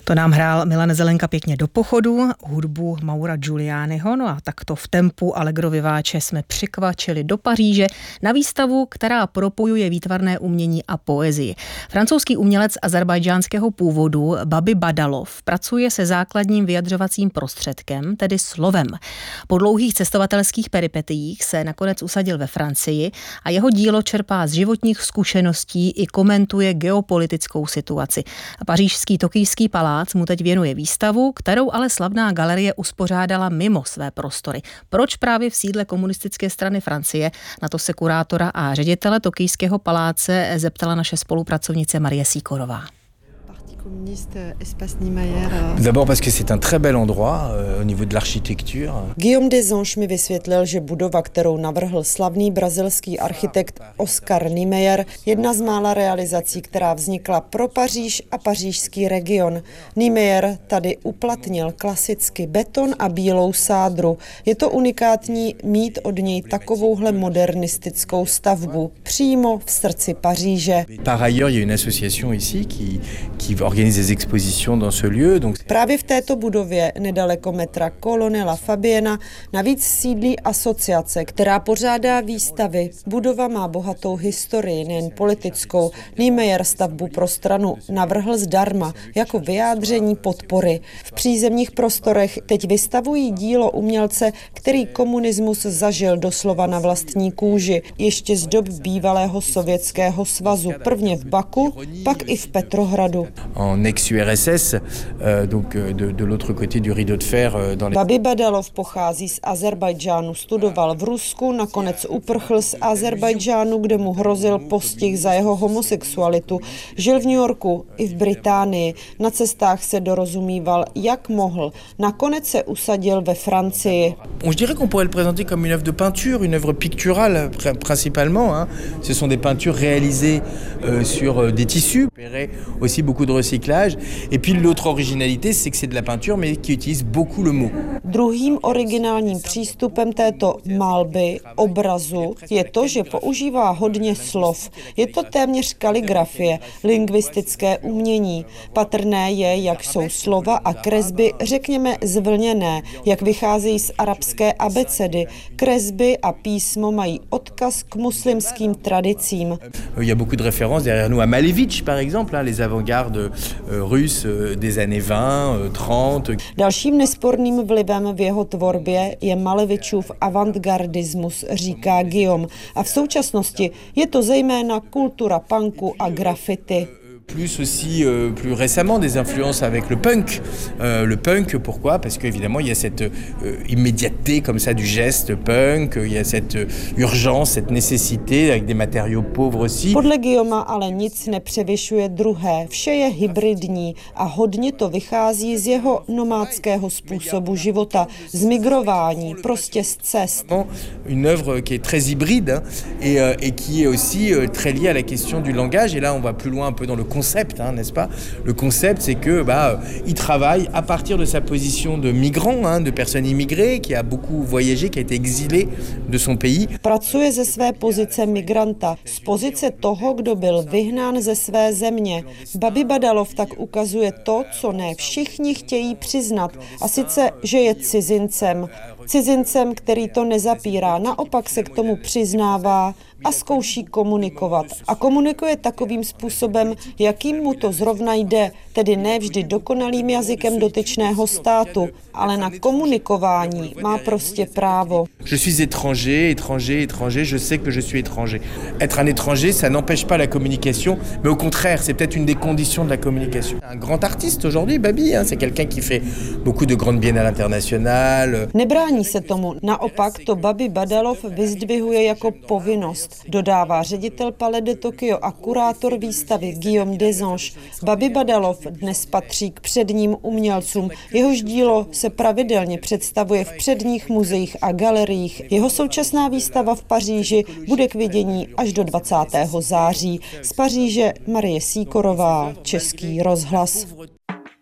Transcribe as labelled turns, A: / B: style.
A: To nám hrál Milan Zelenka pěkně do pochodu, hudbu Maura Giulianiho, no a takto v tempu Allegro vivace jsme přikvačili do Paříže na výstavu, která propojuje výtvarné umění a poezii. Francouzský umělec azerbajdžánského původu Babi Badalov pracuje se základním vyjadřovacím prostředkem, tedy slovem. Po dlouhých cestovatelských peripetiích se nakonec usadil ve Francii a jeho dílo čerpá z životních zkušeností i komentuje geopolitickou situaci. Pařížský Tokijský palác mu teď věnuje výstavu, kterou ale slavná galerie uspořádala mimo své prostory. Proč právě v sídle komunistické strany Francie? Na to se kurátora a ředitele Tokijského paláce zeptala naše spolupracovnice Marie Sýkorová.
B: D'abord parce que c'est un très bel endroit au niveau de l'architecture.
C: Guillaume Desonge mi vysvětlil, že budova, kterou navrhl slavný brazilský architekt Oscar Niemeyer, jedna z mála realizací, která vznikla pro Paříž a pařížský region. Niemeyer tady uplatnil klasicky beton a bílou sádru. Je to unikátní mít od něj takovouhle modernistickou stavbu přímo v srdci Paříže.
B: Par ailleurs, il y a une association ici qui organise des expositions dans ce lieu. Donc...
C: Právě v této budově nedaleko metra Colonela Fabiana navíc sídlí asociace, která pořádá výstavy. Budova má bohatou historii, nejen politickou. Niemeyer stavbu pro stranu navrhl zdarma, jako vyjádření podpory. V přízemních prostorech teď vystavují dílo umělce, který komunismus zažil doslova na vlastní kůži, ještě z dob bývalého Sovětského svazu, prvně v Baku, pak i v Petrohradu.
B: En ex-URSS, donc de l'autre côté du rideau de fer dans les...
C: Babi Badalov pochází z Azerbajdžánu, studoval v Rusku, nakonec uprchl z Azerbajdžánu, kde mu hrozil postih za jeho homosexualitu. Žil v New Yorku i v Británii. Na cestách se dorozumíval, jak mohl. Nakonec se usadil ve Francii.
B: Je dirais qu'on pourrait le présenter comme une œuvre de peinture, une œuvre picturale principalement. Hein. Ce sont des peintures réalisées sur des tissus, aussi beaucoup de recyclage. Et puis l'autre originalité, c'est que c'est de la peinture, mais qui utilise beaucoup le mot.
C: Druhým originálním přístupem této malby, obrazu, je to, že používá hodně slov. Je to téměř kaligrafie, lingvistické umění. Patrné je, jak jsou slova a kresby, řekněme, zvlněné, jak vycházejí z arabské abecedy. Kresby a písmo mají odkaz k muslimským tradicím.
B: Il y a beaucoup de références derrière nous à Malevich, par exemple, les avant-gardes russes des années 20, 30.
C: Dalším nesporným vlivem v jeho tvorbě je Malevičův avantgardismus, říká Guillaume. A v současnosti je to zejména kultura punku a graffiti.
B: Plus aussi, plus récemment, des influences avec le punk. Le punk, pourquoi? Parce qu'évidemment, il y a cette immédiateté comme ça du geste punk, il y a cette urgence, cette nécessité avec des matériaux pauvres aussi.
C: Podle Guillauma ale nic nepřevyšuje druhé. Vše je hybridní a hodně to vychází z jeho nomádského způsobu života, z migrování, prostě z cest.
B: Une œuvre qui est très hybride et qui est aussi très liée à la question du langage. Et là, on va plus loin un peu dans le concept, hein, n'est-ce pas? Le concept, c'est que il travaille à partir de sa position de migrant, hein, de personne immigrée, qui a beaucoup voyagé, qui a été exilé de son pays.
C: Pracuje ze své pozice migranta, z pozice toho, kdo byl vyhnán ze své země. Babi Badalov tak ukazuje to, co ne všichni chtějí přiznat, a sice, že je cizincem. Cizincem, který to nezapírá, naopak se k tomu přiznává a zkouší komunikovat. A komunikuje takovým způsobem, jakým mu to zrovna jde, tedy ne vždy dokonalým jazykem dotyčného státu, ale na komunikování má prostě právo.
B: Je suis étranger, je sais que je suis étranger. Être un étranger, ça n'empêche pas la communication, mais au contraire, c'est peut-être une des conditions de la communication. Un grand artiste aujourd'hui, Babi, hein, c'est quelqu'un qui fait beaucoup de grandes biennales internationales.
C: Nebrání se tomu, naopak to Babi Badalov vyzdvihuje jako povinnost, dodává ředitel Palais de Tokio a kurátor výstavy Guillaume Desonge. Babi Badalov dnes patří k předním umělcům. Jehož dílo se pravidelně představuje v předních muzeích a galeriích. Jeho současná výstava v Paříži bude k vidění až do 20. září. Z Paříže Marie Sýkorová, Český rozhlas.